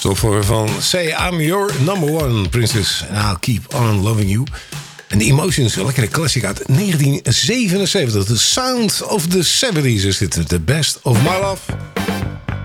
Topper van Say I'm Your Number One, Princess, and I'll Keep On Loving You. En de Emotions, een lekkere classic uit 1977. The Sound of the 70s is dit. The Best of My Love.